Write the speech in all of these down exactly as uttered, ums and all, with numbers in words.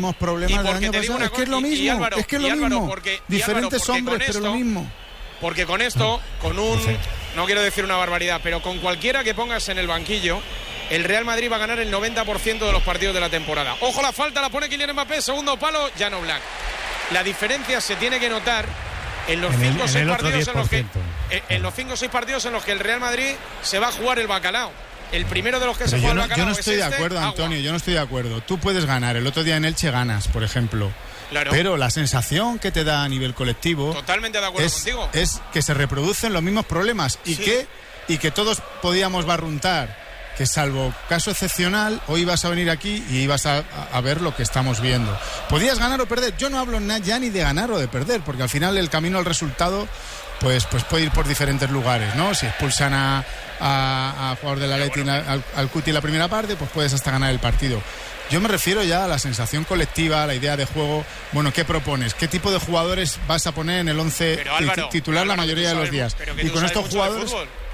mismos problemas del año pasado. Es que es lo mismo, y Álvaro, es que es lo Álvaro, mismo. Porque, Diferentes Álvaro, hombres, esto, pero lo mismo. Porque con esto, con un, no quiero decir una barbaridad, pero con cualquiera que pongas en el banquillo, el Real Madrid va a ganar el noventa por ciento de los partidos de la temporada. Ojo, la falta la pone Kylian Mbappé, segundo palo, Jan Oblak. La diferencia se tiene que notar en los cinco o seis partidos en los que en los cinco o seis partidos en los que el Real Madrid se va a jugar el bacalao. El primero de los que pero se juega no, el bacalao. Yo no estoy es de este, acuerdo, agua. Antonio, yo no estoy de acuerdo. Tú puedes ganar, el otro día en Elche ganas, por ejemplo. Claro. Pero la sensación que te da a nivel colectivo Totalmente de acuerdo es, contigo. es que se reproducen los mismos problemas y, sí. que, y que todos podíamos barruntar que salvo caso excepcional, hoy ibas a venir aquí y ibas a, a ver lo que estamos viendo. Podías ganar o perder. Yo no hablo ya ni de ganar o de perder, porque al final el camino al resultado pues, pues puede ir por diferentes lugares, ¿no? Si expulsan a, a, a jugador del Atleti bueno. al, al Cuti en la primera parte, pues puedes hasta ganar el partido. Yo me refiero ya a la sensación colectiva, a la idea de juego. Bueno, ¿qué propones? ¿Qué tipo de jugadores vas a poner en el once Álvaro, titular Álvaro, la mayoría de los días? Y con estos jugadores...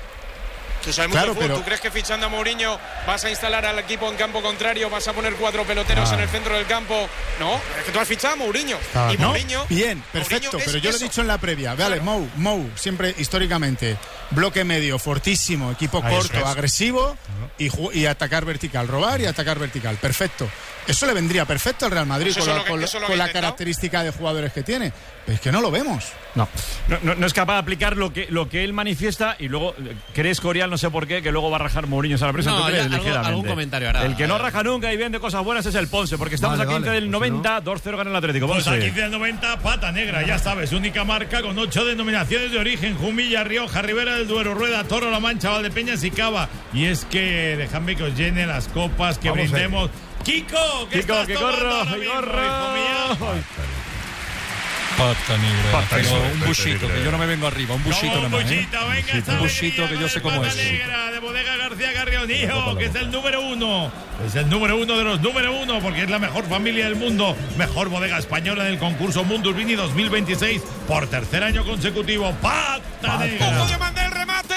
Tú sabes claro, mucho de fútbol. pero... ¿Tú crees que fichando a Mourinho vas a instalar al equipo en campo contrario, vas a poner cuatro peloteros ah. en el centro del campo? No, es que tú has fichado a Mourinho. Ah, y ¿no? Mourinho... Bien, perfecto, Mourinho pero yo eso. lo he dicho en la previa. Vale, claro. Mou, Mou, siempre históricamente, bloque medio, fortísimo, equipo Ahí corto, es. agresivo y, y atacar vertical, robar y atacar vertical. Perfecto. Eso le vendría perfecto al Real Madrid pues con, la, que, con, la, con la característica de jugadores que tiene. Pero es que no lo vemos. No, no, no, no es capaz de aplicar lo que, lo que él manifiesta y luego crees Corial, no sé por qué, que luego va a rajar Mourinho a la presa. No, ¿Tú crees? ya, algo, algún comentario hará. El que no raja nunca y vende cosas buenas es el Ponce, porque estamos vale, a quince vale, del noventa, pues no. dos cero gana el Atlético. Pues a quince del noventa, pata negra, ya sabes, única marca con ocho denominaciones de origen: Jumilla, Rioja, Ribera del Duero, Rueda, Toro, La Mancha, Valdepeñas y Cava. Y es que dejadme que os llenen las copas, que Vamos brindemos. Kiko, ¿qué Kiko, estás que tomando corro, ahora que mismo, corro. hijo mío? Pata negra. Pata Tengo negra. un buchito, que yo no me vengo arriba. Un buchito un nada más. buchito, ¿eh? venga, esta un buchito que yo sé cómo es. Negra de Bodega García Carrionío, que es el número uno. Es el número uno de los número uno, porque es la mejor familia del mundo. Mejor bodega española en el concurso Mundus Vini dos mil veintiséis por tercer año consecutivo. Pata, Pata negra. ¡Ojo que mandé el remate!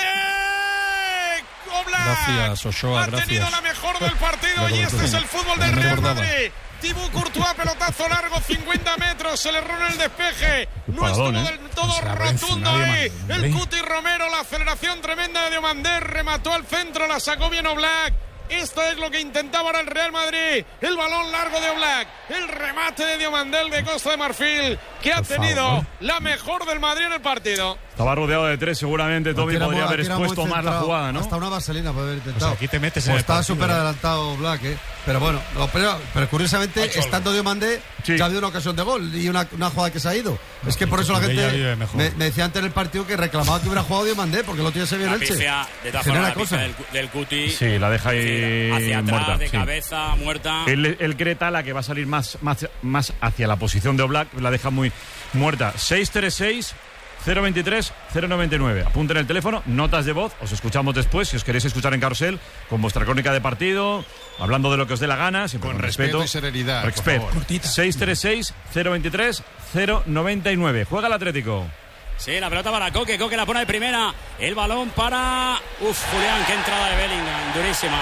Oblak. Gracias, Ochoa, ha gracias. tenido la mejor del partido y este es el fútbol del Real Madrid. Thibaut Courtois, pelotazo largo, cincuenta metros, se le erró en el despeje. No estuvo ¿eh? del todo rotundo ahí. El Cuti Romero, la aceleración tremenda de Diomandé, remató al centro, la sacó bien Oblak. Esto es lo que intentaba ahora el Real Madrid. El balón largo de Oblak, el remate de Diomandé de Costa de Marfil, que ha tenido la mejor del Madrid en el partido. Estaba rodeado de tres, seguramente Tommy podría haber expuesto más la jugada, ¿no? Hasta una vaselina puede haber intentado. Pues aquí te metes en pues el está súper ¿eh? adelantado Black, ¿eh? Pero bueno, lo, pero, pero curiosamente, estando Diomandé, sí. ya ha habido una ocasión de gol y una, una jugada que se ha ido. No, es que por eso la gente me, me decía antes en el partido que reclamaba que hubiera jugado Diomandé, porque lo tiene ese bien Elche. De todas formas, la pifia del, del Cuti. Sí, la deja ahí hacia atrás, muerta, de sí. cabeza, muerta. Él, él cree Tala que va a salir más, más, más hacia la posición de Oblak, la deja muy muerta. seis tres seis cero veintitrés cero noventa y nueve. Apunten el teléfono, notas de voz, os escuchamos después si os queréis escuchar en Carrusel con vuestra crónica de partido, hablando de lo que os dé la gana, siempre con, con respeto, respeto y serenidad. Respeto. seis tres seis cero veintitrés cero noventa y nueve. Juega el Atlético. Sí, la pelota para Coque, Coque la pone de primera, el balón para uf, Julián, qué entrada de Bellingham, durísima.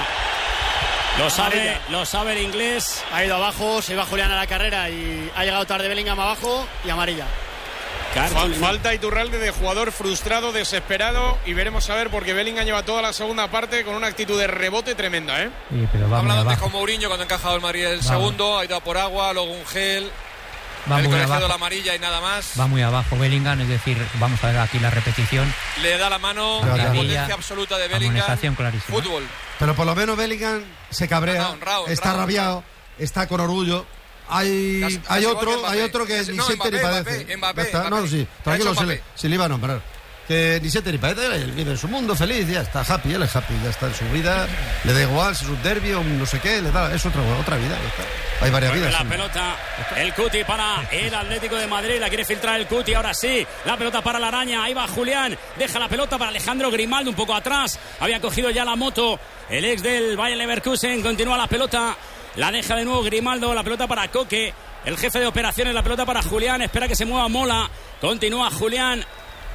Lo sabe, lo sabe el inglés. Ha ido abajo, se iba Julián a la carrera y ha llegado tarde Bellingham abajo y amarilla. Fal, falta Iturralde de jugador frustrado, desesperado, y veremos a ver porque Bellingham lleva toda la segunda parte con una actitud de rebote tremenda, ¿eh? Sí, pero ha hablado antes con Mourinho cuando ha encajado el Madrid el vamos. segundo, ha ido a por agua, luego un gel, va el colegio abajo. de la amarilla y nada más. Va muy abajo Bellingham, es decir, vamos a ver aquí la repetición. Le da la mano, la potencia absoluta de Bellingham. Fútbol. Pero por lo menos Bellingham se cabrea, no, no, honrado, está honrado, rabiado, honrado. Está con orgullo. Hay, casi, casi hay otro hay otro que ni no, siente Mbappé, ni padece. Mbappé, Mbappé, está, Mbappé. No, sí, tranquilo, si le, si le iba a nombrar. Que ni siente ni padece, él vive en su mundo feliz, ya está happy, él es happy, ya está en su vida, le da igual si es un derbi o no sé qué, le da, es otra, otra vida, ya está. Hay varias Vuelve vidas. La sí. pelota, el Cuti para el Atlético de Madrid, la quiere filtrar el Cuti, ahora sí, la pelota para la araña, ahí va Julián, deja la pelota para Alejandro Grimaldo un poco atrás, había cogido ya la moto, el ex del Bayer Leverkusen, continúa la pelota, la deja de nuevo Grimaldo, la pelota para Coque, el jefe de operaciones, la pelota para Julián, espera que se mueva Mola, continúa Julián,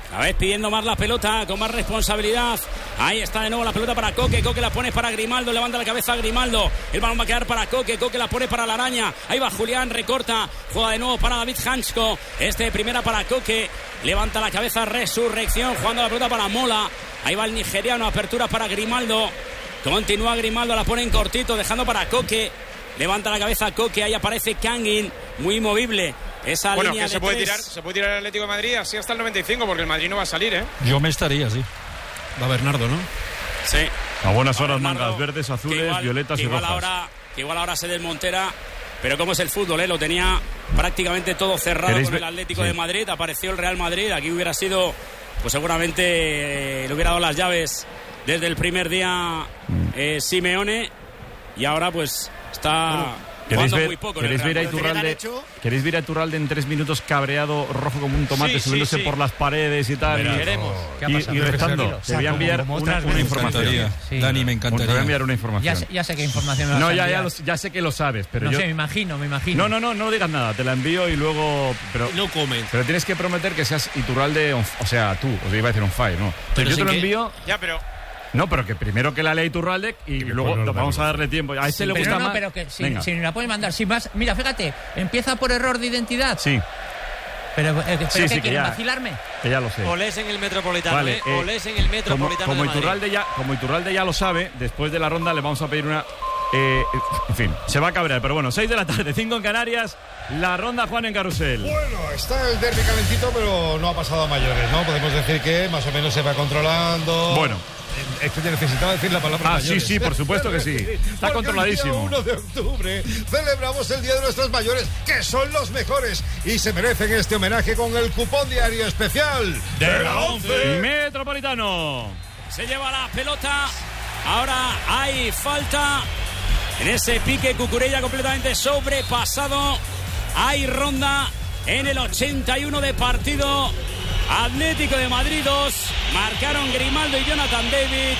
Cada vez pidiendo más la pelota, con más responsabilidad. Ahí está de nuevo la pelota para Coque. Coque la pone para Grimaldo, levanta la cabeza a Grimaldo. El balón va a quedar para Coque. Coque la pone para la araña. Ahí va Julián, recorta. Juega de nuevo para David Hansko. Este de primera para Coque. Levanta la cabeza, Resurrección. Jugando la pelota para Mola. Ahí va el nigeriano, apertura para Grimaldo. Continúa Grimaldo, la pone en cortito, dejando para Coque. Levanta la cabeza Coque. Ahí aparece Kangin, muy movible. Esa bueno, línea que de se puede tres. tirar, se puede tirar el Atlético de Madrid así hasta el noventa y cinco, porque el Madrid no va a salir, ¿eh? Yo me estaría, sí. Va Bernardo, ¿no? Sí. A buenas horas, Bernardo, mangas verdes, azules, igual, violetas y igual rojas. Ahora, que igual ahora se desmontera, pero como es el fútbol, ¿eh? Lo tenía prácticamente todo cerrado con el Atlético sí. de Madrid. Apareció el Real Madrid. Aquí hubiera sido, pues seguramente eh, le hubiera dado las llaves desde el primer día eh, Simeone. Y ahora pues está... Bueno. ¿Queréis ver, muy poco ¿queréis, ver a Iturralde, ¿Queréis ver a Iturralde en tres minutos cabreado, rojo como un tomate, sí, subiéndose sí, sí. por las paredes y tal? Y, queremos. y, y restando. Te voy a enviar como, como una, una información. Sí. Dani, me encantaría. Te voy a enviar una información. Ya, ya sé qué información me vas No, a ya, enviar. ya, lo, ya sé que lo sabes, pero no yo... sé, me imagino, me imagino. No, no, no, no digas nada. Te la envío y luego... Pero, no comen. Pero tienes que prometer que seas Iturralde, on, o sea, tú. Os iba a decir on fire, ¿no? Pero yo te lo qué? envío... Ya, pero... No, pero que primero que la lea Iturralde y, y luego no vamos a darle tiempo. A este sí, le pero gusta no, más. pero que si, si la puedes mandar, si más, mira, fíjate, empieza por error de identidad. Sí. Pero, eh, pero sí, ¿qué sí, quieren ya, vacilarme? Que ya lo sé. Olés en el Metropolitano, vale, ¿eh? eh, Olés en el Metropolitano como, como de Madrid. Iturralde ya, como Iturralde ya lo sabe, después de la ronda le vamos a pedir una... Eh, en fin, se va a cabrear, pero bueno, seis de la tarde, cinco en Canarias, la ronda Juan en Carrusel. Bueno, está el derbi calentito, pero no ha pasado a mayores, ¿no? Podemos decir que más o menos se va controlando. Bueno. Es que necesitaba decir la palabra Ah, mayores. sí, sí, por supuesto que sí. Está Porque controladísimo. El día uno de octubre celebramos el Día de nuestros mayores, que son los mejores y se merecen este homenaje con el cupón diario especial de la once. Metropolitano. Se lleva la pelota. Ahora hay falta en ese pique. Cucurella completamente sobrepasado. Hay ronda en el ochenta y uno de partido. Atlético de Madrid dos. Marcaron Grimaldo y Jonathan David.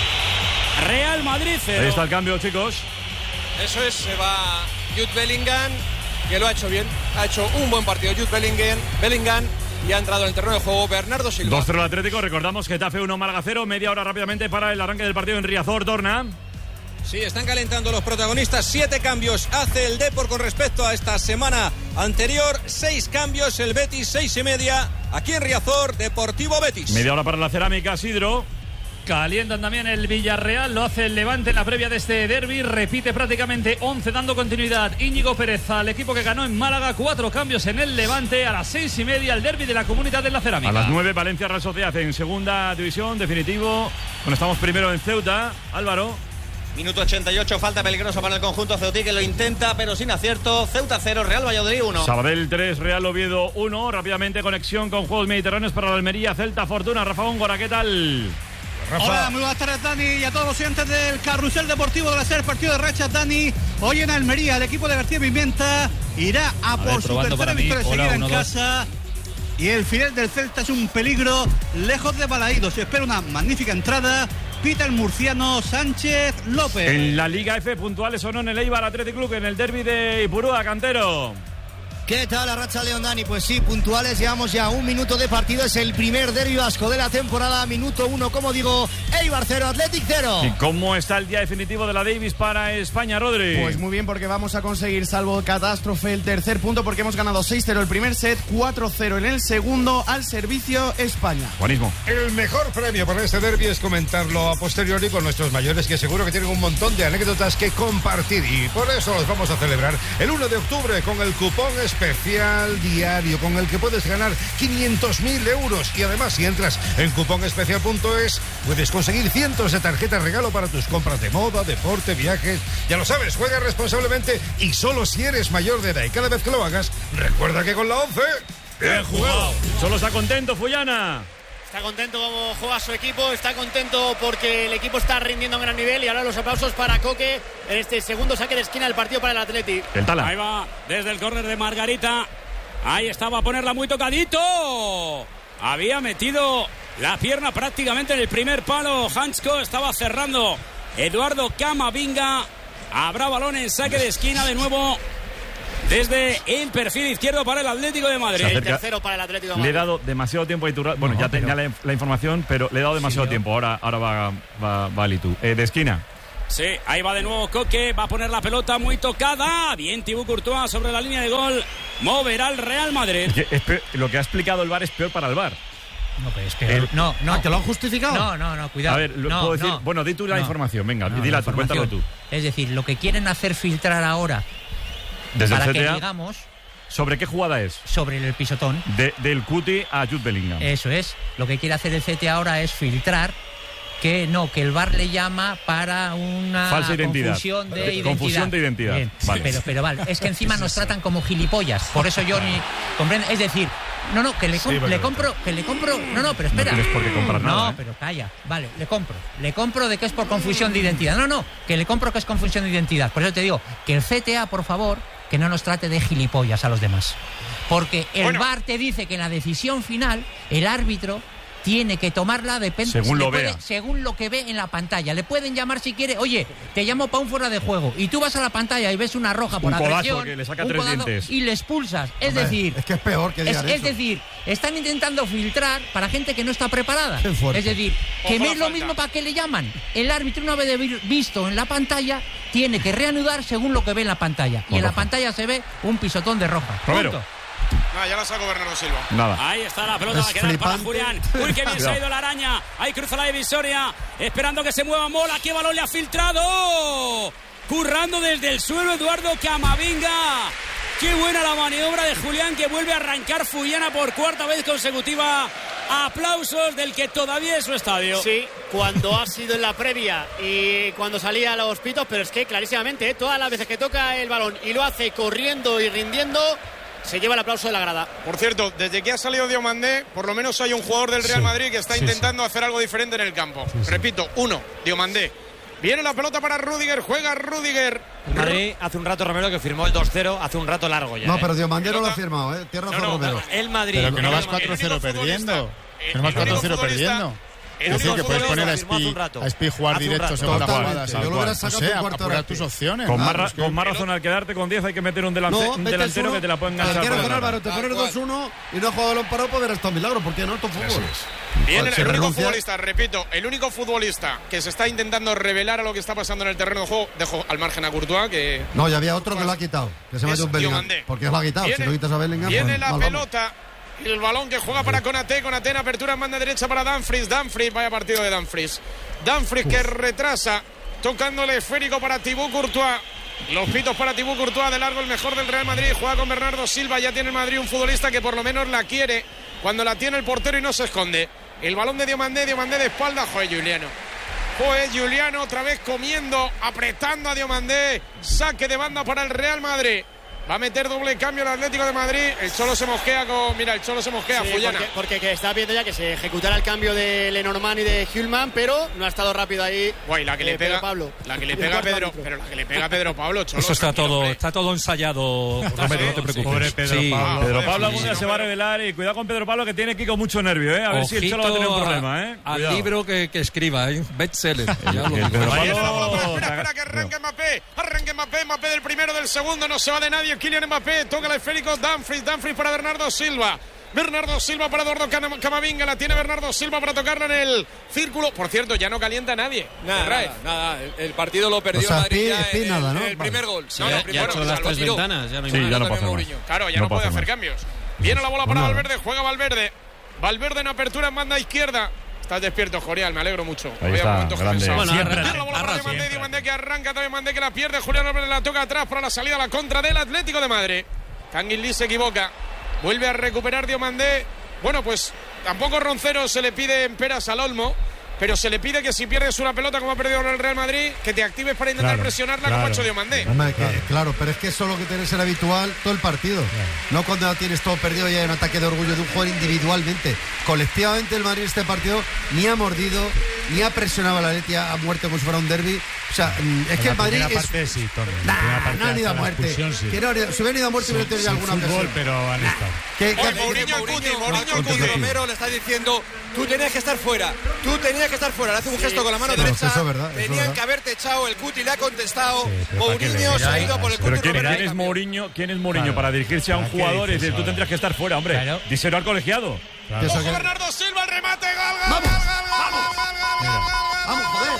Real Madrid cero. Ahí está el cambio, chicos. Eso es, se va Jude Bellingham, que lo ha hecho bien. Ha hecho un buen partido Jude Bellingham. Bellingham y ha entrado en el terreno de juego Bernardo Silva. dos cero el Atlético, recordamos Getafe uno, Málaga cero. Media hora rápidamente para el arranque del partido en Riazor, Dorna. Sí, están calentando los protagonistas. Siete cambios hace el Depor con respecto a esta semana anterior. Seis cambios, el Betis, seis y media. Aquí en Riazor, Deportivo Betis. Media hora para la cerámica, Sidro. Calientan también el Villarreal, lo hace el Levante en la previa de este derbi, repite prácticamente once dando continuidad Íñigo Pérez al equipo que ganó en Málaga, cuatro cambios en el Levante, a las seis y media el derbi de la Comunidad de la Cerámica. A las nueve Valencia Real Sociedad en segunda división, definitivo, bueno, estamos primero en Ceuta, Álvaro. Minuto ochenta y ocho, falta peligrosa para el conjunto ceutí que lo intenta pero sin acierto. Ceuta cero, Real Valladolid uno. Sabadell tres, Real Oviedo uno. Rápidamente conexión con Juegos Mediterráneos para la Almería, Celta Fortuna. Rafa Góngora, ¿qué tal? Rafa. Hola, muy buenas tardes, Dani, y a todos los oyentes del Carrusel Deportivo de la SER, partido de rachas, Dani. Hoy en Almería, el equipo de García Pimienta irá a, a por ver, su tercera victoria seguida en casa. Y el final del Celta es un peligro lejos de Balaídos. Se espera una magnífica entrada. Pita el murciano Sánchez López. En la Liga F, puntuales o no en el Eibar Athletic Club, en el derbi de Ipurúa, Cantero. ¿Qué tal, Arracha León, Dani? Pues sí, puntuales, llevamos ya un minuto de partido, es el primer derbi vasco de la temporada, minuto uno, como digo, Eibar cero, Athletic cero. ¿Y cómo está el día definitivo de la Davis para España, Rodri? Pues muy bien, porque vamos a conseguir, salvo catástrofe, el tercer punto, porque hemos ganado seis cero el primer set, cuatro cero en el segundo, al servicio España. Buenísimo. El mejor premio para este derbi es comentarlo a posteriori con nuestros mayores, que seguro que tienen un montón de anécdotas que compartir, y por eso los vamos a celebrar el uno de octubre con el cupón especial diario con el que puedes ganar quinientos mil euros, y además si entras en cuponespecial punto es puedes conseguir cientos de tarjetas regalo para tus compras de moda, deporte, viajes. Ya lo sabes, juega responsablemente y solo si eres mayor de edad, y cada vez que lo hagas recuerda que con la once bien jugado. Solo está contento Fullana. Está contento como juega su equipo, está contento porque el equipo está rindiendo a un gran nivel, y ahora los aplausos para Coque en este segundo saque de esquina del partido para el Athletic. El Tala. Ahí va desde el córner de Margarita. Ahí estaba a ponerla muy tocadito. Había metido la pierna prácticamente en el primer palo. Hansko estaba cerrando. Eduardo Camavinga. Habrá balón en saque de esquina de nuevo. desde el perfil izquierdo para el Atlético de Madrid. El tercero para el Atlético de Madrid. Le he dado demasiado tiempo a Iturralde. Bueno, no, ya tenía pero... la, la información, pero le he dado demasiado sí, tiempo. Ahora, ahora va, va, va Litu. Eh, de esquina. Sí, ahí va de nuevo Coque, va a poner la pelota muy tocada. Bien Thibaut Courtois sobre la línea de gol. Moverá al Real Madrid. Es peor, lo que ha explicado el V A R es peor para el V A R. No, pero es peor. El, no, no. ¿Ah, ¿que lo han justificado? No, no, no, cuidado. A ver, lo no, puedo decir. No, bueno, di tú la no, información, venga, no, dila tú, cuéntalo tú. Es decir, lo que quieren hacer filtrar ahora. Desde para el C T A, que digamos. ¿Sobre qué jugada es? Sobre el pisotón. De, del Cuti a Jude Bellingham. Eso es. Lo que quiere hacer el C T A ahora es filtrar. Que no, que el V A R le llama para una falsa identidad. Confusión de identidad. Confusión de identidad. Bien, vale. Pero, pero vale, es que encima nos tratan como gilipollas. Por eso yo ni comprendo. Es decir, no, no, que le, com sí, le compro, que le compro. No, no, pero espera. No tienes por qué comprar nada. No, ¿eh? pero calla. Vale, le compro. Le compro de que es por confusión de identidad. No, no, que le compro que es confusión de identidad. Por eso te digo que el C T A, por favor, que no nos trate de gilipollas a los demás. Porque el bueno. V A R te dice que en la decisión final, el árbitro tiene que tomarla depende según lo puede, vea. según lo que ve en la pantalla. Le pueden llamar si quiere, oye, te llamo para un fuera de juego y tú vas a la pantalla y ves una roja por un agresión, que le saca un tres codazo, dientes. y le expulsas. Es Hombre, decir, es que es peor que digan es, eso. es decir, están intentando filtrar para gente que no está preparada. Es decir, que no es lo mismo para qué le llaman. El árbitro, una vez visto en la pantalla, tiene que reanudar según lo que ve en la pantalla. Y en la pantalla se ve un pisotón de roja. Punto. Ah, ya la saco Bernardo Silva. Nada. Ahí está la pelota, va a quedar para Julián. Uy, qué bien se ha ido la araña. Ahí cruza la divisoria, esperando que se mueva Mola. ¿Qué balón le ha filtrado? Currando desde el suelo Eduardo Camavinga. Qué buena la maniobra de Julián, que vuelve a arrancar Fullana por cuarta vez consecutiva. Aplausos del que todavía es su estadio. Sí, cuando ha sido en la previa y cuando salía a los pitos, pero es que clarísimamente, ¿eh? Todas las veces que toca el balón y lo hace corriendo y rindiendo, se lleva el aplauso de la grada. Por cierto, desde que ha salido Diomandé, por lo menos hay un jugador del Real sí, Madrid que está sí, intentando sí. hacer algo diferente en el campo. Sí, sí. Repito, uno, Diomandé. Viene la pelota para Rüdiger, juega Rüdiger. El Madrid hace un rato, Romero, que firmó el dos cero, hace un rato largo ya. No, ¿eh? pero Diomandé no lo ha firmado, ¿eh? Tierra no, no, Romero. El Madrid. Pero que no vas cuatro cero perdiendo. Que no vas cuatro cero perdiendo. Es decir, que puedes poner a Espi, a Espi jugar directo según la jugada. Yo lo hubiera sacado o sea, apurar tus opciones. Con, más, ra con más razón, al quedarte con diez hay que meter un, delante no, un delantero que te la pueda enganchar. Quiero Álvaro, te pones dos uno y no ha jugado balón parado, pues verás tu milagro. ¿Por qué no? Esto fútbol. Bien, el, el único futbolista, repito, el único futbolista que se está intentando revelar a lo que está pasando en el terreno de juego, dejo al margen a Courtois, que... No, ya había otro que lo ha quitado, que se llama Jude Bellingham. ¿Por qué lo ha quitado? Viene, si no quitas a Bellingham, viene pues, la mal, pelota... Y el balón que juega para Konaté, Konaté en apertura en banda derecha para Dumfries, Dumfries, vaya partido de Dumfries. Dumfries que retrasa, tocándole esférico para Thibaut Courtois. Los pitos para Thibaut Courtois, de largo el mejor del Real Madrid, juega con Bernardo Silva, ya tiene el Madrid un futbolista que por lo menos la quiere cuando la tiene el portero y no se esconde. El balón de Diomandé, Diomandé de espalda, joder, Juliano. Joder, Juliano otra vez comiendo, apretando a Diomandé, saque de banda para el Real Madrid. Va a meter doble cambio el Atlético de Madrid. El Cholo se mosquea con... Mira, el Cholo se mosquea, sí, Fullana. Porque, porque que está viendo ya que se ejecutará el cambio de Lenormand y de Hülman, pero no ha estado rápido ahí. Guay, la que eh, le pega Pablo. La que le pega a Pedro, pero la que le pega a Pedro Pablo, Cholo. Eso está todo, está todo ensayado, Romero, no te preocupes. Pobre Pedro sí. Pablo. Pedro Pablo algún día se va a revelar y cuidado con Pedro Pablo que tiene aquí con mucho nervio, ¿eh? A ver Ojito si el Cholo va a tener un problema, ¿eh? Al cuidado. Libro que, que escriba, ¿eh? Bestseller. Pedro Pablo. Espera, espera, que arranque Mbappé. Arranque Mbappé, Mbappé del primero, del segundo, no se va de nadie. Kylian Mbappé toca el esférico, Dumfries, Dumfries para Bernardo Silva. Bernardo Silva para Eduardo Camavinga, la tiene Bernardo Silva para tocarla en el círculo. Por cierto, ya no calienta nadie. Nada, nada, nada. El partido lo perdió o sea, Madrid ya Pi, en, nada, ¿no? en el primer gol. Sí, no, ya, no, ya ha hecho las tres ventanas, ya no hay sí, más. Ya no pasa más. Claro, ya no, no puede hacer más. cambios. Viene la bola para Valverde, juega Valverde. Valverde en apertura en banda izquierda. Estás despierto, Jorial, me alegro mucho. Ahí está, grande. Bueno, siempre, la bola para Diomandé, Diomandé que arranca, Diomandé que la pierde, Julián Álvarez la toca atrás para la salida a la contra del Atlético de Madrid. Kangin Lee se equivoca, vuelve a recuperar Diomandé. Bueno, pues tampoco Roncero se le pide en peras al Olmo, pero se le pide que si pierdes una pelota como ha perdido el Real Madrid, que te actives para intentar claro, presionarla claro, como ha hecho Diomandé. Hombre, que, claro. claro, pero es que eso es lo que tiene que ser habitual todo el partido. Claro. No cuando tienes todo perdido y hay un ataque de orgullo de un jugador individualmente. Colectivamente el Madrid este partido ni ha mordido, ni ha presionado a la Letia a muerte como si fuera un derbi. O sea, es que el Madrid es... Parte, sí, Tony. Nah, no han ido a muerte. Sí. No, si hubieran ido a muerte, hubiera tenido alguna fútbol, ocasión. Pero han estado. ¿Qué, qué Mourinho, Mourinho, Mourinho, Mourinho Mourinho Romero le está diciendo, tú tenías que estar fuera, tú tenías tienes que estar fuera. Le hace un gesto con la mano sí, derecha. no, eso es verdad, eso Tenían es verdad. que haberte echado. El Cuti le ha contestado. Sí, Mourinho se ha ido por el Cuti. Pero ¿quién, ¿quién es Mourinho? ¿Quién es Mourinho Claro. para dirigirse a un ¿Para qué jugador y dices decir, tú ahora? tendrías que estar fuera, hombre? Claro. Díselo al colegiado. Claro. Ojo, Bernardo Silva, el remate, gol, gol, gol, gol, gol, gol, gol, gol, Vamos, joder.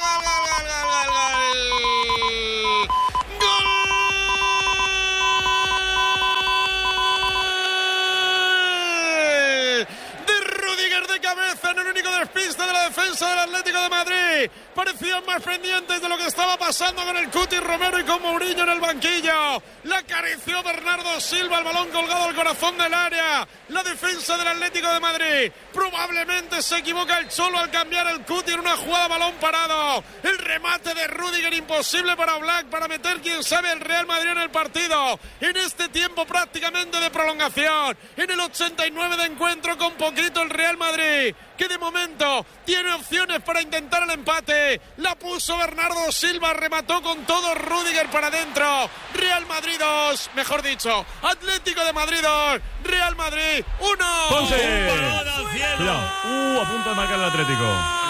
en el único despiste de la defensa del Atlético de Madrid. Parecían más pendientes de lo que estaba pasando con el Cuti Romero y con Mourinho en el banquillo. La acarició Bernardo Silva, el balón colgado al corazón del área. La defensa del Atlético de Madrid. Probablemente se equivoca el Cholo al cambiar el Cuti en una jugada balón parado. El remate de Rüdiger imposible para Black, para meter, quién sabe, el Real Madrid en el partido. En este tiempo prácticamente de prolongación. En el ochenta y nueve de encuentro con poquito el Real Madrid, que de momento tiene opciones para intentar el empate. La puso Bernardo Silva, remató con todo Rüdiger para adentro. Real Madrid dos, mejor dicho, Atlético de Madrid dos, Real Madrid uno. Ponce. Un balón al cielo. Cuidado. Uh, a punto de marcar el Atlético.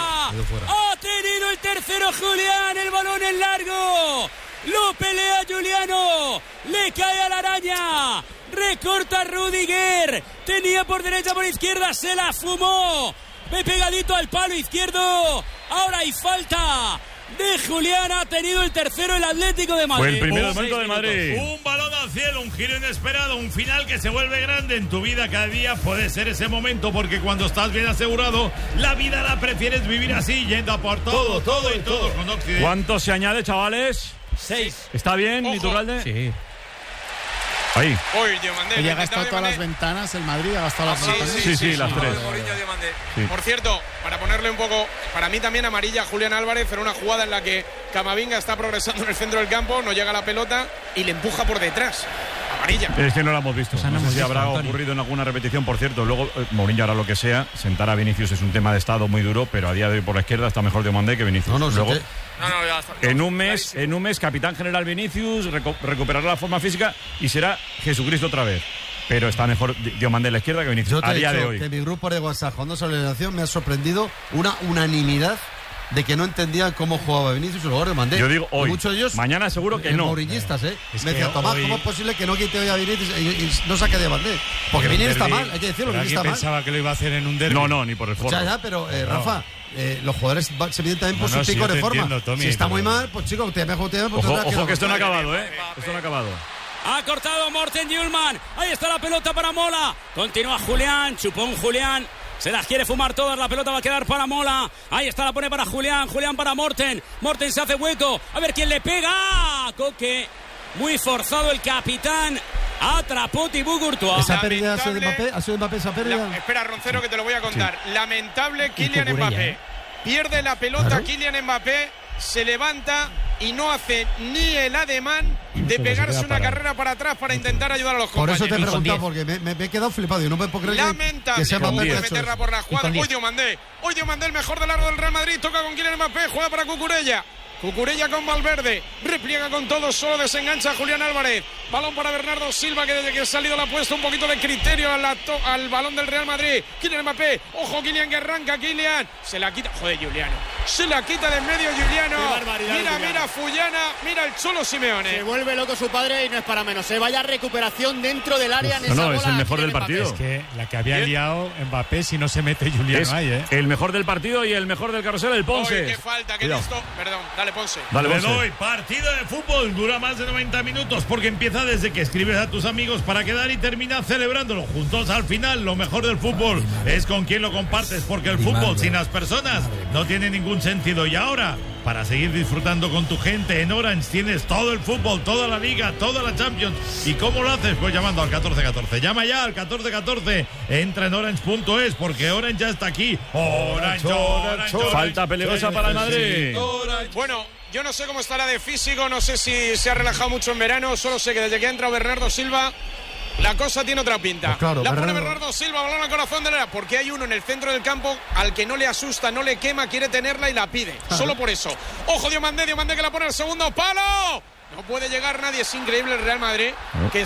Ha tenido el tercero Julián, el balón es largo. Lo pelea Juliano, le cae a la araña, recorta Rüdiger, tenía por derecha, por izquierda, se la fumó, ve pegadito al palo izquierdo, ahora hay falta de Julián, ha tenido el tercero el Atlético de Madrid. Fue el primer Un momento de Madrid. Un balón al cielo, un giro inesperado, un final que se vuelve grande en tu vida. Cada día puede ser ese momento, porque cuando estás bien asegurado, la vida la prefieres vivir así, yendo a por todo, todo y todo con Occidente. ¿Cuánto se añade, chavales? Seis. ¿Está bien, Iturralde? Sí. Ahí. Uy, Diomandé. Oye, ha gastado todas las ventanas el Madrid, ha gastado las Sí, ventanas. Sí, sí, las tres. Sí. Por cierto, para ponerle un poco, para mí también amarilla a Julián Álvarez en una jugada en la que Camavinga está progresando en el centro del campo, no llega la pelota y le empuja por detrás. Amarilla. Es que no lo hemos visto. O sea, no no sé hemos si visto, habrá Antonio. ocurrido en alguna repetición. Por cierto, luego eh, Mourinho hará lo que sea. Sentar a Vinicius es un tema de estado muy duro, pero a día de hoy por la izquierda está mejor Diomandé que Vinicius. No, no, luego, sí No, no, ya está. en un mes, en un mes, capitán general Vinicius, reco- recuperará la forma física y será Jesucristo otra vez. Pero está mejor Di- Diomandé en la izquierda que Vinicius Yo te a he día de dicho hoy. que mi grupo de WhatsApp, cuando salió la elección, me ha sorprendido una unanimidad de que no entendían cómo jugaba Vinicius y luego de Mandé. Yo digo hoy. Y muchos de ellos, Mañana seguro que eh, no. mourinhistas, ¿eh? Es me que decían, Tomás, hoy- ¿cómo es posible que no quite hoy a Vinicius y, y no saque de Mandé? Porque Vinicius está mal, hay que decirlo, Pero Vinicius está ¿alguien mal. pensaba que lo iba a hacer en un derbi? No, no, ni por el O foro. sea, ya, pero eh, Rafa, eh, los jugadores va- se miden también por No, no, su sí, pico yo de te forma. entiendo, Tommy, si está pero- muy mal, pues chico, te mejor te pues Ojo, tendrás ojo que esto no ha aguantar. acabado, ¿eh? Esto no ha acabado. Ha cortado Morten Hjulmand. Ahí está la pelota para Mola. Continúa Julián. Chupón Julián. Se las quiere fumar todas. La pelota va a quedar para Mola. Ahí está, la pone para Julián. Julián para Morten. Morten se hace hueco. A ver quién le pega. Coque. Muy forzado el capitán. Atrapó Thibaut Courtois. ¿Esa pérdida ha sido de Mbappé? ¿Ha sido de Mbappé esa pérdida? La- espera, Roncero, que te lo voy a contar. Lamentable Kylian Cucurella, Mbappé. ¿eh? Pierde la pelota Claro. Kylian Mbappé, se levanta y no hace ni el ademán de se pegarse queda una parado. carrera para atrás para intentar ayudar a los Por compañeros. eso te he Y con preguntado, diez. porque me, me- me he quedado flipado. Yo no me puedo creer que- Lamentable. que sea Mbappé Puede que ha hecho meterla eso. por la jugada. con diez. Hoy Diomandé. Hoy Diomandé, el mejor del largo del Real Madrid. Toca con Kylian Mbappé. Juega para Cucurella. Cucurella con Valverde. Repliega con todo. Solo desengancha Julián Álvarez. Balón para Bernardo Silva, que desde que ha salido le ha puesto un poquito de criterio a la to- al balón del Real Madrid. Kylian Mbappé. Ojo, Kylian que arranca. Kylian. Se la quita. Joder, Juliano. Se la quita de en medio Juliano. Qué barbaridad, Mira, Juliano. mira, Fullana. Mira el Cholo Simeone. Se vuelve loco su padre y no es para menos. Se vaya recuperación dentro del área en No, esa no, bola es el mejor del Kylian Mbappé. partido. Que la que había Bien. liado Mbappé si no se mete Julián Es ahí, ¿eh? el mejor del partido y el mejor del carrusel, el Ponce. Oye, qué falta, qué Cuidado. listo. Perdón, dale, Ponce. Dale, Le Ponce. doy partido de fútbol, dura más de noventa minutos porque empieza desde que escribes a tus amigos para quedar y termina celebrándolo juntos al final. Lo mejor del fútbol es con quien lo compartes, porque el fútbol sin las personas no tiene ningún sentido. Y ahora, para seguir disfrutando con tu gente, en Orange tienes todo el fútbol, toda la liga, toda la Champions. ¿Y cómo lo haces? Pues llamando al catorce catorce. Llama ya al catorce catorce. Entra en orange punto es porque Orange ya está aquí. Orange, Orange, Orange. Falta peligrosa para el Madrid. Bueno, yo no sé cómo estará de físico, no sé si se ha relajado mucho en verano, solo sé que desde que ha entrado Bernardo Silva, la cosa tiene otra pinta. Pues claro, la pone Bernardo- Bernardo Silva, balón al corazón de la área, porque hay uno en el centro del campo al que no le asusta, no le quema, quiere tenerla y la pide. Solo por eso. Ojo, Diomandé, Diomandé que la pone al segundo palo. No puede llegar nadie, es increíble el Real Madrid, que está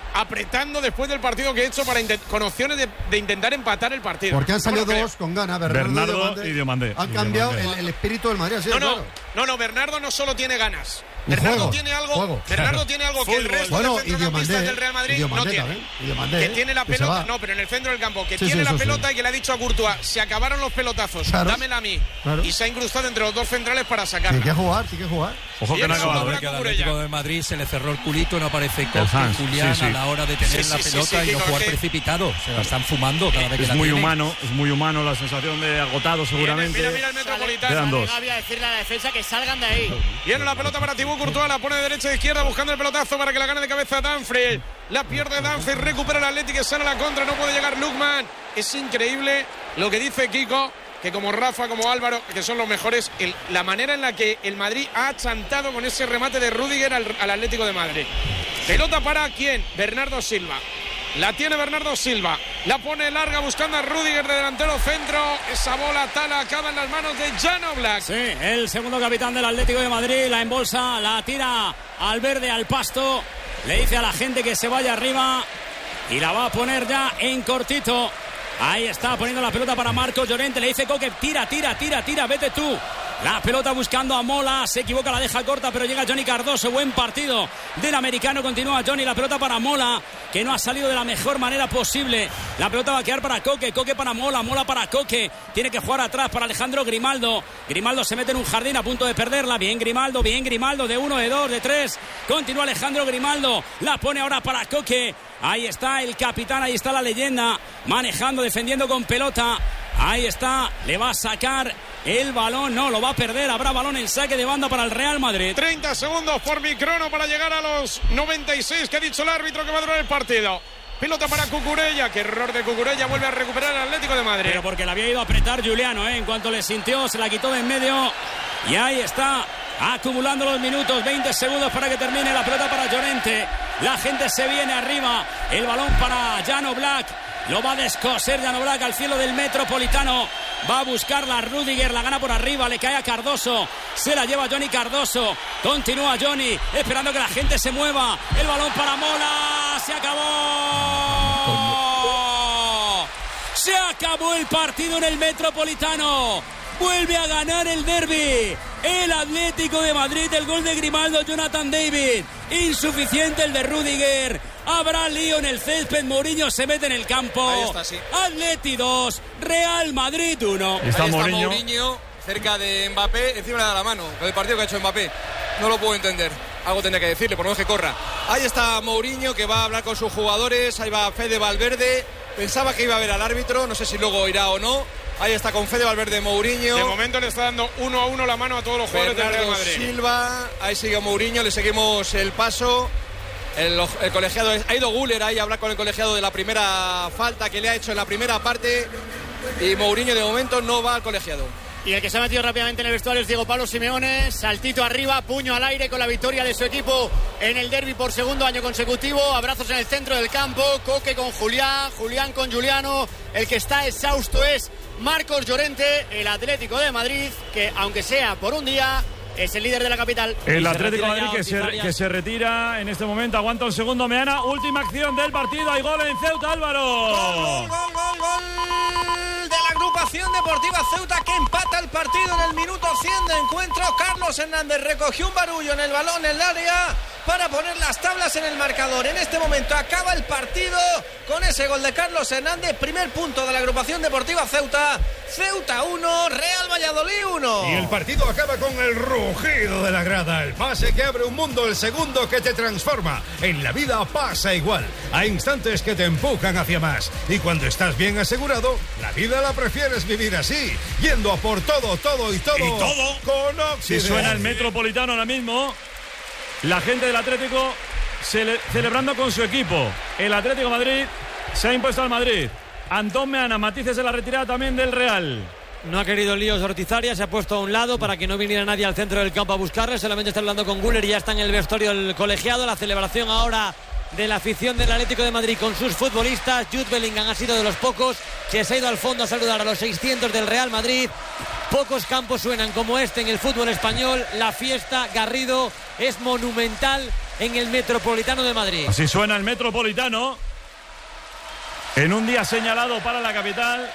apretando después del partido que he hecho para con opciones de, de intentar empatar el partido. Porque han salido bueno, dos con ganas, Bernardo, Bernardo y Diomandé. Han cambiado el, el espíritu del Madrid. Así no, no, claro. no, no, Bernardo no solo tiene ganas. Y Bernardo juego, tiene algo, juego. Bernardo tiene algo que el resto bueno, de centrocampistas del Real Madrid no tiene. Diomandé, que tiene la que pelota, no, pero en el centro del campo, que sí, tiene sí, la pelota sí. y que le ha dicho a Courtois, se acabaron los pelotazos, claro. dámela a mí. Claro. Y se ha incrustado entre los dos centrales para sacarla. Tiene que jugar, tiene que jugar. Ojo que no ha acabado. Que al Atlético de Madrid se le cerró el culito, no aparece Coque, Hans, Julián sí, sí. a la hora de tener Sí, la sí, sí, pelota sí, y no sí, jugar sí. precipitado. Se la están fumando cada vez que Es la muy tienen. humano, es muy humano la sensación de agotado seguramente. Mira, mira el Metropolitano. Quedan dos. Gavi a decirle a la defensa que salgan de ahí. Viene la pelota para Thibaut Courtois, la pone de derecha a izquierda buscando el pelotazo para que la gane de cabeza Dumfries. La pierde Dumfries, recupera el Atlético y sale a la contra, no puede llegar Lukman. Es increíble lo que dice Kiko, que como Rafa, como Álvaro, que son los mejores, el, la manera en la que el Madrid ha achantado con ese remate de Rüdiger al, al Atlético de Madrid. Pelota para ¿quién? Bernardo Silva. La tiene Bernardo Silva, la pone larga buscando a Rüdiger de delantero centro. Esa bola tala acaba en las manos de Jan Oblak. Sí, el segundo capitán del Atlético de Madrid, la embolsa, la tira al verde, al pasto. Le dice a la gente que se vaya arriba y la va a poner ya en cortito. Ahí está poniendo la pelota para Marcos Llorente. Le dice Coque, tira, tira, tira, tira, vete tú. La pelota buscando a Mola, se equivoca, la deja corta, pero llega Johnny Cardoso. Buen partido del americano, continúa Johnny, la pelota para Mola, que no ha salido de la mejor manera posible. La pelota va a quedar para Coque, Coque para Mola, Mola para Coque. Tiene que jugar atrás para Alejandro Grimaldo. Grimaldo se mete en un jardín a punto de perderla. Bien Grimaldo, bien Grimaldo, de uno, de dos, de tres. Continúa Alejandro Grimaldo, la pone ahora para Coque. Ahí está el capitán, ahí está la leyenda, manejando, defendiendo con pelota. Ahí está, le va a sacar el balón, no, lo va a perder. Habrá balón en saque de banda para el Real Madrid. treinta segundos por mi crono para llegar a los noventa y seis que ha dicho el árbitro que va a durar el partido. Pelota para Cucurella, que error de Cucurella, vuelve a recuperar el Atlético de Madrid. Pero porque le había ido a apretar Juliano, ¿eh? En cuanto le sintió, se la quitó de en medio. Y ahí está, acumulando los minutos, veinte segundos para que termine. La pelota para Llorente, la gente se viene arriba. El balón para Jan Oblak, lo va a descoser Jan Oblak al cielo del Metropolitano. Va a buscarla Rüdiger, la gana por arriba, le cae a Cardoso, se la lleva Johnny Cardoso. Continúa Johnny, esperando que la gente se mueva. El balón para Mola, se acabó. Se acabó el partido en el Metropolitano. Vuelve a ganar el derbi el Atlético de Madrid. El gol de Grimaldo, Jonathan David. Insuficiente el de Rüdiger. Habrá lío en el césped. Mourinho se mete en el campo. Ahí está, sí. Atleti dos, Real Madrid uno. Está, está Mourinho. Mourinho cerca de Mbappé, encima le da la mano. El partido que ha hecho Mbappé. No lo puedo entender. Algo tendría que decirle, por no que corra. Ahí está Mourinho, que va a hablar con sus jugadores. Ahí va Fede Valverde. Pensaba que iba a ver al árbitro. No sé si luego irá o no. Ahí está con Fede Valverde Mourinho. De momento le está dando uno a uno la mano a todos los jugadores del Real Madrid. Silva, ahí sigue Mourinho, le seguimos el paso. El, el colegiado, ha ido Güler ahí a hablar con el colegiado de la primera falta que le ha hecho en la primera parte. Y Mourinho de momento no va al colegiado. Y el que se ha metido rápidamente en el vestuario es Diego Pablo Simeone. Saltito arriba, puño al aire con la victoria de su equipo en el derbi por segundo año consecutivo. Abrazos en el centro del campo. Coque con Julián, Julián con Juliano. El que está exhausto es Marcos Llorente, el Atlético de Madrid, que aunque sea por un día, es el líder de la capital. El Atlético de Madrid que se, que se retira en este momento. Aguanta un segundo, Meana. Última acción del partido. Hay gol en Ceuta, Álvaro. Gol, gol, gol, gol de la agrupación deportiva Ceuta, que empata el partido en el minuto cien de encuentro. Carlos Hernández recogió un barullo en el balón en el área para poner las tablas en el marcador. En este momento acaba el partido con ese gol de Carlos Hernández. Primer punto de la agrupación deportiva Ceuta. Ceuta uno, Real Valladolid uno. Y el partido acaba con el rugido de la grada. El pase que abre un mundo, el segundo que te transforma. En la vida pasa igual. Hay instantes que te empujan hacia más. Y cuando estás bien asegurado, la vida la prefieres vivir así. Yendo a por todo, todo y todo. Y todo. Con Occidente. Si suena el Metropolitano ahora mismo, la gente del Atlético cele- celebrando con su equipo. El Atlético de Madrid se ha impuesto al Madrid. Antón Meana, matices de la retirada también del Real. No ha querido líos Ortizaria, se ha puesto a un lado para que no viniera nadie al centro del campo a buscarle. Solamente está hablando con Güler y ya está en el vestuario el colegiado. La celebración ahora de la afición del Atlético de Madrid con sus futbolistas. Jude Bellingham ha sido de los pocos que se ha ido al fondo a saludar a los seiscientos del Real Madrid. Pocos campos suenan como este en el fútbol español. La fiesta, Garrido, es monumental en el Metropolitano de Madrid. Así suena el Metropolitano en un día señalado para la capital.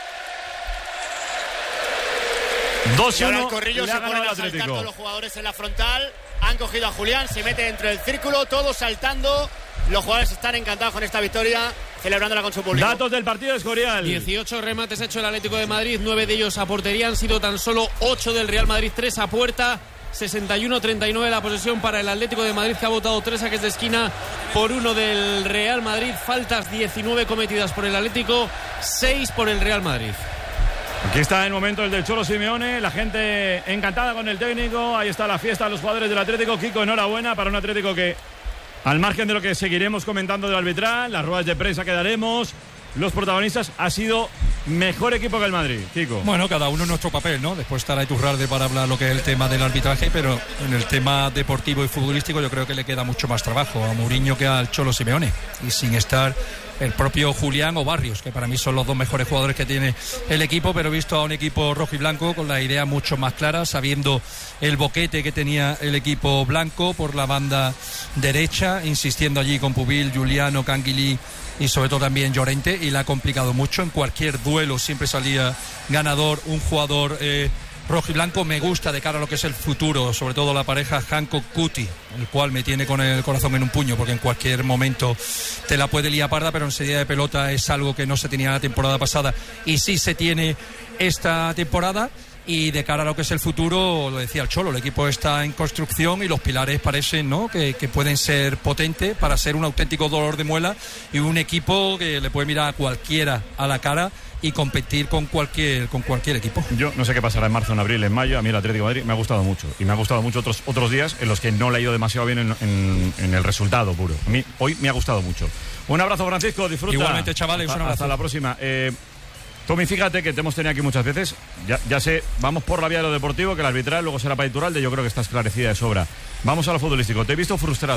dos Y ahora uno el corrillo le se ha ganado ponen el a saltar Atlético. todos los jugadores en la frontal. Han cogido a Julián, se mete dentro del círculo, todos saltando. Los jugadores están encantados con esta victoria, celebrándola con su público. Datos del partido de Escorial. dieciocho remates ha hecho el Atlético de Madrid, nueve de ellos a portería, han sido tan solo ocho del Real Madrid, tres a puerta. sesenta y uno treinta y nueve la posesión para el Atlético de Madrid, que ha votado tres saques de esquina por uno del Real Madrid. Faltas diecinueve cometidas por el Atlético, seis por el Real Madrid. Aquí está el momento el del Cholo Simeone, la gente encantada con el técnico, ahí está la fiesta de los jugadores del Atlético. Kiko, enhorabuena para un Atlético que, al margen de lo que seguiremos comentando del arbitral, las ruedas de prensa que daremos, los protagonistas, ha sido mejor equipo que el Madrid. Kiko. Bueno, cada uno en nuestro papel, ¿no? Después estará Iturralde para hablar lo que es el tema del arbitraje, pero en el tema deportivo y futbolístico yo creo que le queda mucho más trabajo a Mourinho que al Cholo Simeone, y sin estar el propio Julián o Barrios, que para mí son los dos mejores jugadores que tiene el equipo, pero he visto a un equipo rojo y blanco con la idea mucho más clara, sabiendo el boquete que tenía el equipo blanco por la banda derecha, insistiendo allí con Pubil, Giuliano, Canguilí y sobre todo también Llorente, y le ha complicado mucho. En cualquier duelo siempre salía ganador un jugador eh, rojo y blanco. Me gusta de cara a lo que es el futuro, sobre todo la pareja Hancock-Cuti, el cual me tiene con el corazón en un puño, porque en cualquier momento te la puede liar parda, pero en salida de pelota es algo que no se tenía la temporada pasada y sí se tiene esta temporada. Y de cara a lo que es el futuro, lo decía el Cholo, el equipo está en construcción y los pilares parecen, ¿no?, que, que pueden ser potentes para ser un auténtico dolor de muela y un equipo que le puede mirar a cualquiera a la cara y competir con cualquier con cualquier equipo. Yo no sé qué pasará en marzo, en abril, en mayo. A mí el Atlético de Madrid me ha gustado mucho, y me ha gustado mucho otros otros días en los que no le ha ido demasiado bien en, en, en el resultado puro. A mí hoy me ha gustado mucho. Un abrazo, Francisco, disfruta. Igualmente, chavales, hasta, un abrazo. hasta la próxima. Eh, Tommy, fíjate que te hemos tenido aquí muchas veces. Ya, ya sé, vamos por la vía de lo deportivo, que la arbitral luego será para Iturralde. Yo creo que está esclarecida de sobra. Vamos a lo futbolístico. Te he visto frustrado.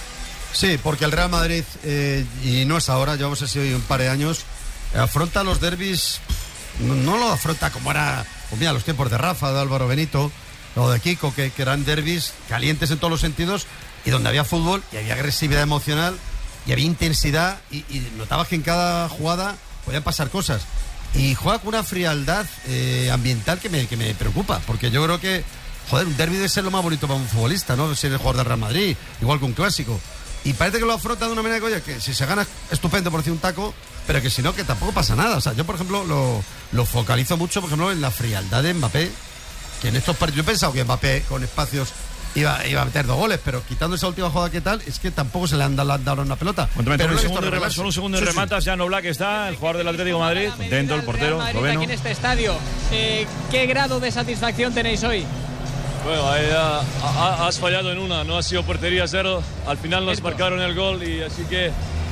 Sí, porque el Real Madrid, eh, y no es ahora, llevamos así hoy un par de años, afronta los derbis, no, no lo afronta como era, pues mira, los tiempos de Rafa, de Álvaro Benito, o de Kiko, que, que eran derbis calientes en todos los sentidos, y donde había fútbol, y había agresividad emocional, y había intensidad, y, y notabas que en cada jugada podían pasar cosas. Y juega con una frialdad eh, ambiental que me, que me preocupa, porque yo creo que, joder, un derbi debe ser lo más bonito para un futbolista, ¿no? Ser el jugador del Real Madrid, igual que un clásico. Y parece que lo afronta de una manera que, oye, que si se gana estupendo por decir un taco, pero que si no, que tampoco pasa nada. O sea, yo, por ejemplo, lo, lo focalizo mucho, por ejemplo, en la frialdad de Mbappé, que en estos partidos, yo he pensado que Mbappé con espacios Iba, iba a meter dos goles, pero quitando esa última jugada que tal, es que tampoco se le han dado, dado una pelota. Pero pero un segundo y solo un segundo y sí, rematas, ya no Black está, el jugador del Atlético de Madrid, contento, el portero, aquí en este estadio. Eh, ¿Qué grado de satisfacción tenéis hoy? Bueno, ahí, uh, has fallado en una, no ha sido portería cero, al final nos marcaron el gol y así que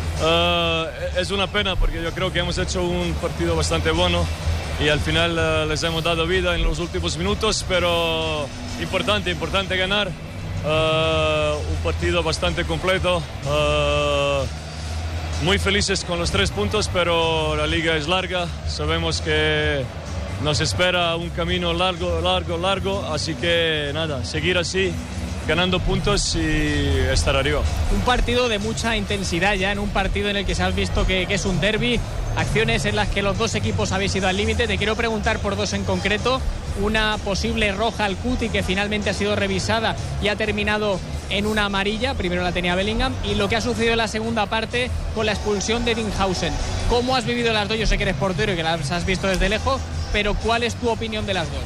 uh, es una pena porque yo creo que hemos hecho un partido bastante bueno y al final uh, les hemos dado vida en los últimos minutos, pero importante, importante ganar, uh, un partido bastante completo, uh, muy felices con los tres puntos, pero la liga es larga, sabemos que nos espera un camino largo, largo, largo, así que nada, seguir así, ganando puntos y estar arriba. Un partido de mucha intensidad ya, en un partido en el que se has visto que, que es un derbi, acciones en las que los dos equipos habéis ido al límite. Te quiero preguntar por dos en concreto, una posible roja al Cuti que finalmente ha sido revisada y ha terminado en una amarilla, primero la tenía Bellingham, y lo que ha sucedido en la segunda parte con la expulsión de Dinghausen. ¿Cómo has vivido las dos? Yo sé que eres portero y que las has visto desde lejos, pero ¿cuál es tu opinión de las dos?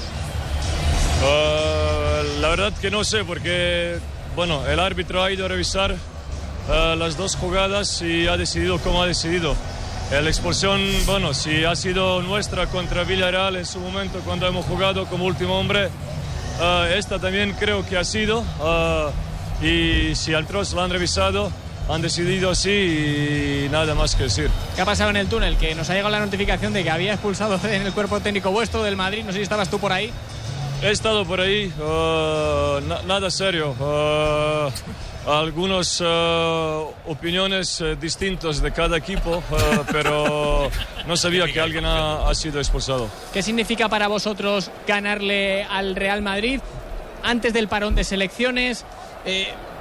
Uh, la verdad que no sé, porque bueno, el árbitro ha ido a revisar uh, las dos jugadas y ha decidido como ha decidido. La expulsión, bueno, si ha sido nuestra contra Villarreal en su momento cuando hemos jugado como último hombre, uh, esta también creo que ha sido, uh, y si al Trost lo han revisado, han decidido así y nada más que decir. ¿Qué ha pasado en el túnel? Que nos ha llegado la notificación de que había expulsado en el cuerpo técnico vuestro del Madrid, no sé si estabas tú por ahí. He estado por ahí, uh, na- nada serio. Uh, algunas uh, opiniones uh, distintas de cada equipo, uh, pero no sabía que alguien ha, ha sido expulsado. ¿Qué significa para vosotros ganarle al Real Madrid antes del parón de selecciones? Eh,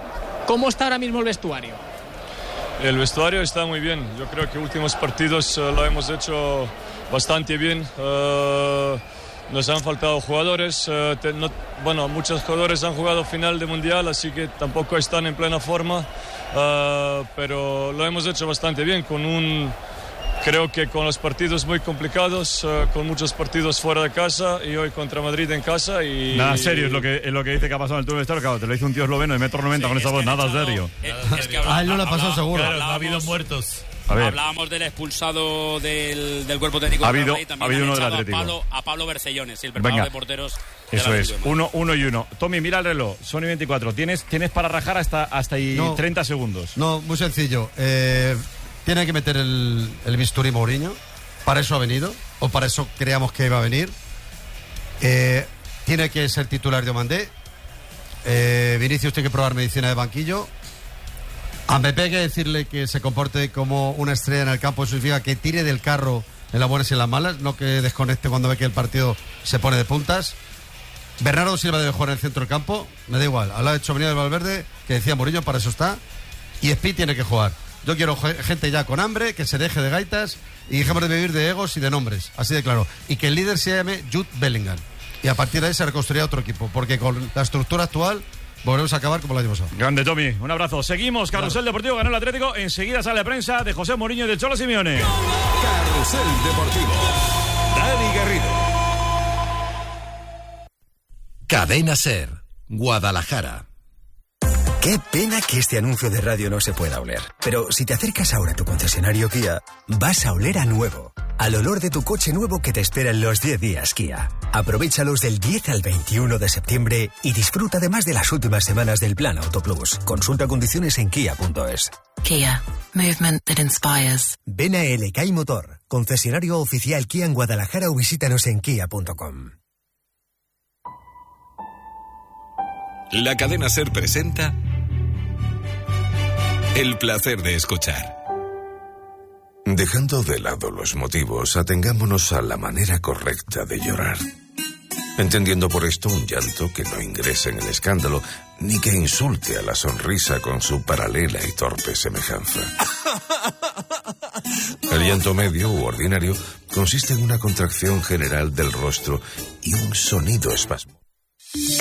¿Cómo está ahora mismo el vestuario? El vestuario está muy bien. Yo creo que últimos partidos uh, lo hemos hecho bastante bien. Uh, nos han faltado jugadores. Uh, te, no, bueno, muchos jugadores han jugado final de mundial, así que tampoco están en plena forma. Uh, pero lo hemos hecho bastante bien con un... Creo que con los partidos muy complicados, uh, con muchos partidos fuera de casa y hoy contra Madrid en casa y... Nada serio es lo que, es lo que dice que ha pasado en el túnel de vestuario. Claro, te lo dice un tío esloveno de metro noventa sí, con esa voz, nada serio. Es que habla, a él no le ha pasado seguro. Claro, no ha habido muertos. A ver. Hablábamos del expulsado del, del cuerpo técnico. Ha habido, ha habido uno del Atlético. A Pablo, a Pablo Bercellones, el preparador de porteros. Eso es, uno, uno y uno. Tommy, mira el reloj, Sony veinticuatro. ¿Tienes, tienes para rajar hasta, hasta ahí no, treinta segundos? No, muy sencillo. Eh, tiene que meter el, el bisturí Mourinho. Para eso ha venido, o para eso creíamos que iba a venir. Eh, tiene que ser titular de Omandé. Eh, Vinicius tiene que probar medicina de banquillo. A Mbappé hay que decirle que se comporte como una estrella en el campo. Eso significa que tire del carro en las buenas y en las malas, no que desconecte cuando ve que el partido se pone de puntas. Bernardo Silva debe jugar en el centro del campo, me da igual. Al lado de Tchouaméni del Valverde, que decía Mourinho, para eso está. Y Speed tiene que jugar. Yo quiero gente ya con hambre, que se deje de gaitas y dejemos de vivir de egos y de nombres, así de claro. Y que el líder se llame Jude Bellingham. Y a partir de ahí se reconstruirá otro equipo, porque con la estructura actual volvemos a acabar como el año pasado. Grande, Tommy, un abrazo. Seguimos, Carrusel claro. Deportivo, ganó el Atlético. Enseguida sale prensa de José Mourinho y del Cholo Simeone. Carrusel Deportivo, Dani Garrido. Cadena Ser, Guadalajara. Qué pena que este anuncio de radio no se pueda oler. Pero si te acercas ahora a tu concesionario Kia, vas a oler a nuevo. Al olor de tu coche nuevo que te espera en los diez días Kia. Aprovéchalos del diez al veintiuno de septiembre y disfruta además de las últimas semanas del Plan Auto Plus. Consulta condiciones en kia punto es. Kia. Movement that inspires. Ven a L K I Motor, concesionario oficial Kia en Guadalajara o visítanos en kia punto com. La cadena Ser presenta El placer de escuchar. Dejando de lado los motivos, atengámonos a la manera correcta de llorar. Entendiendo por esto un llanto que no ingrese en el escándalo, ni que insulte a la sonrisa con su paralela y torpe semejanza. El llanto medio u ordinario consiste en una contracción general del rostro y un sonido espasmo.